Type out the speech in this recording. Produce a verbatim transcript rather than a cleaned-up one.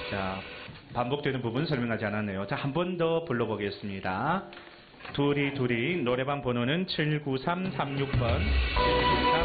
자, 반복되는 부분 설명하지 않았네요. 자, 한 번 더 불러보겠습니다. 둘이 둘이 노래방 번호는 칠구삼 삼육 번 칠구삼